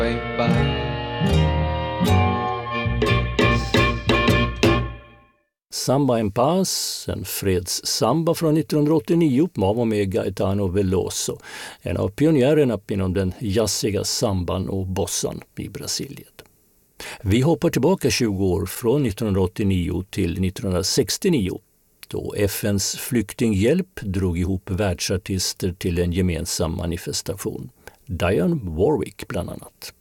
Samba en Paz, en fredssamba från 1989 av med Gaetano Veloso, en av pionjärerna inom den jazziga samban och bossan i Brasilien. Vi hoppar tillbaka 20 år från 1989 till 1969 då FNs flyktinghjälp drog ihop världsartister till en gemensam manifestation. Dionne Warwick bland annat.